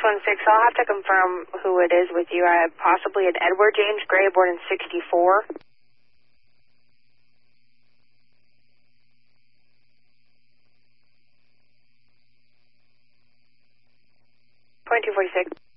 616, I'll have to confirm who it is with you. Possibly an Edward James Gray born in 64. 2246.